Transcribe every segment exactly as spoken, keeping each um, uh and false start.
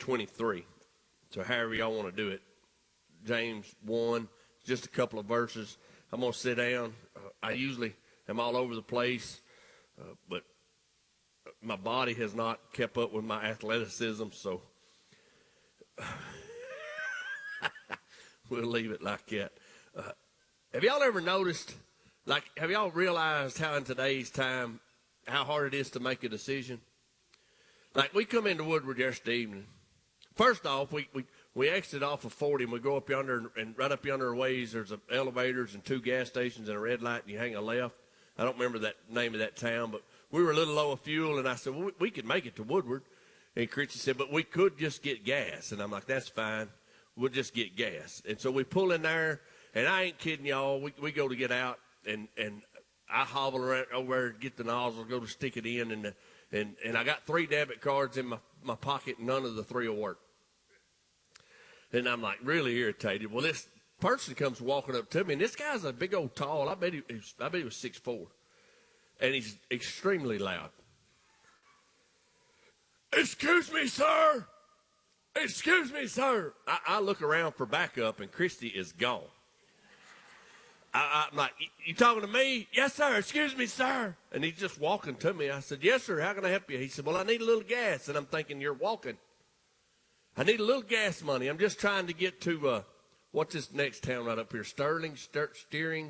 twenty-three. So however y'all want to do it. James one, just a couple of verses. I'm going to sit down. Uh, I usually am all over the place, uh, but my body has not kept up with my athleticism, so we'll leave it like that. Uh, have y'all ever noticed, like, have y'all realized how in today's time, how hard it is to make a decision? Like, we come into Woodward yesterday evening. First off, we, we, we exit off of forty, and we go up yonder, and, and right up yonder a ways, there's a elevators and two gas stations and a red light, and you hang a left. I don't remember that name of that town, but we were a little low of fuel, and I said, well, we, we could make it to Woodward. And Christy said, but we could just get gas. And I'm like, that's fine. We'll just get gas. And so we pull in there, and I ain't kidding y'all. We, we go to get out, and, and I hobble around over there, get the nozzle, go to stick it in, and the, and, and I got three debit cards in my, my pocket, and none of the three will work. And I'm like really irritated. Well, this person comes walking up to me, and this guy's a big old tall. I bet he, I bet he was six foot four. And he's extremely loud. Excuse me, sir. Excuse me, sir. I, I look around for backup, and Christy is gone. I, I'm like, you talking to me? Yes, sir. Excuse me, sir. And he's just walking to me. I said, yes, sir. How can I help you? He said, well, I need a little gas. And I'm thinking, you're walking. I need a little gas money. I'm just trying to get to, uh, what's this next town right up here? Sterling, Ster- Steering.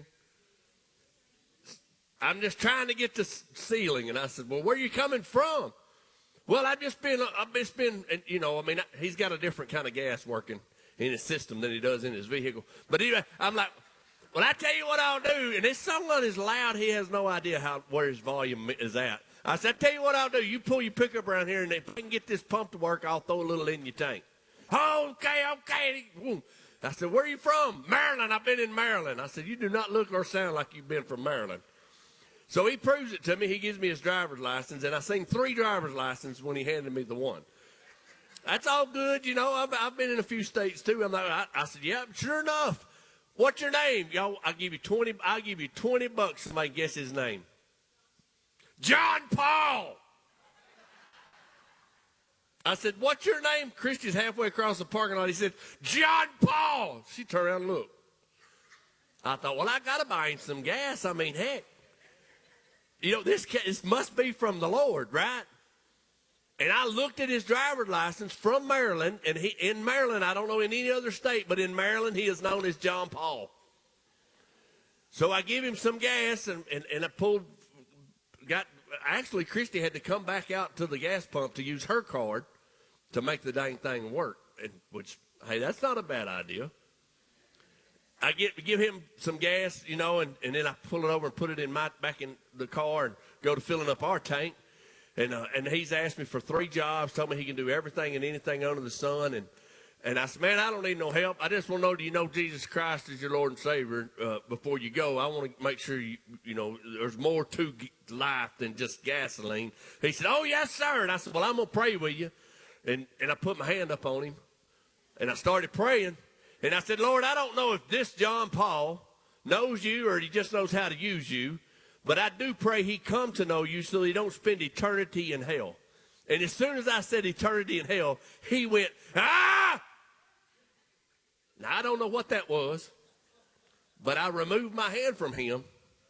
I'm just trying to get to Ceiling. And I said, well, where are you coming from? Well, I've just been, I've just been, you know, I mean, he's got a different kind of gas working in his system than he does in his vehicle. But anyway, I'm like, well, I tell you what I'll do. And this song is loud. He has no idea how where his volume is at. I said, I tell you what I'll do. You pull your pickup around here, and if I can get this pump to work, I'll throw a little in your tank. Oh, okay, okay. I said, where are you from? Maryland. I've been in Maryland. I said, you do not look or sound like you've been from Maryland. So he proves it to me. He gives me his driver's license, and I seen three driver's licenses when he handed me the one. That's all good, you know. I've, I've been in a few states too. I'm like, I, I said, yeah, sure enough. What's your name? Y'all, I'll give you twenty. I'll give you twenty bucks if somebody guess his name. John Paul. I said, what's your name? Christy's halfway across the parking lot. He said, John Paul. She turned around and looked. I thought, well, I got to buy him some gas. I mean, heck. You know, this, this must be from the Lord, right? And I looked at his driver's license from Maryland, and he in Maryland, I don't know in any other state, but in Maryland, he is known as John Paul. So I give him some gas, and, and, and I pulled, got, actually, Christy had to come back out to the gas pump to use her card to make the dang thing work, and, which, hey, that's not a bad idea. I get give him some gas, you know, and, and then I pull it over and put it in my back in the car and go to filling up our tank. And uh, and he's asked me for three jobs, told me he can do everything and anything under the sun. And, and I said, man, I don't need no help. I just want to know, do you know Jesus Christ is your Lord and Savior uh, before you go? I want to make sure, you you know, there's more to life than just gasoline. He said, oh, yes, sir. And I said, well, I'm going to pray with you. And, and I put my hand up on him, and I started praying. And I said, Lord, I don't know if this John Paul knows you or he just knows how to use you, but I do pray he come to know you so he don't spend eternity in hell. And as soon as I said eternity in hell, he went, ah! Now, I don't know what that was, but I removed my hand from him.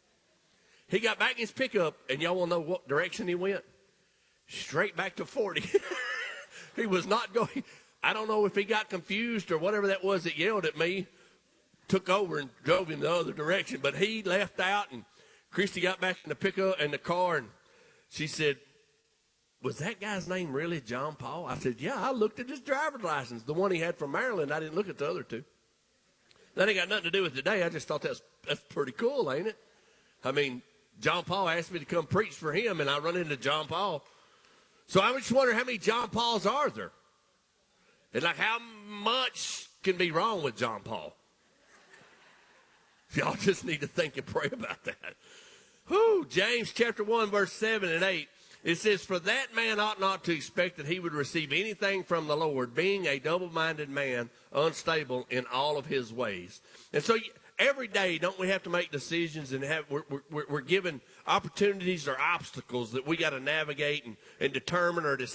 He got back in his pickup, and y'all want to know what direction he went? Straight back to forty. He was not going... I don't know if he got confused or whatever that was that yelled at me, took over and drove him the other direction. But he left out, and Christy got back in the pickup in the car, and she said, was that guy's name really John Paul? I said, yeah, I looked at his driver's license, the one he had from Maryland. I didn't look at the other two. That ain't got nothing to do with today. I just thought that's, that's pretty cool, ain't it? I mean, John Paul asked me to come preach for him, and I run into John Paul. So I was just wondering how many John Pauls are there? And like, how much can be wrong with John Paul? Y'all just need to think and pray about that. Whew, James chapter one, verse seven and eight. It says, for that man ought not to expect that he would receive anything from the Lord, being a double-minded man, unstable in all of his ways. And so every day, don't we have to make decisions and have we're, we're, we're given opportunities or obstacles that we got to navigate and, and determine or decide.